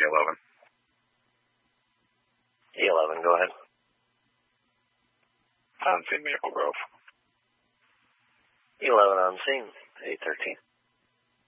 E11. E11, go ahead. On scene, Maple Grove. E11 on scene, 813.